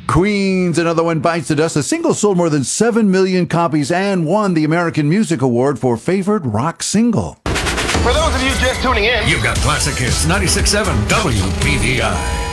Queen's Another One Bites the Dust. The single sold more than 7 million copies and won the American Music Award for Favorite Rock Single. For those of you just tuning in, you've got Classic Hits 96.7 WPVI.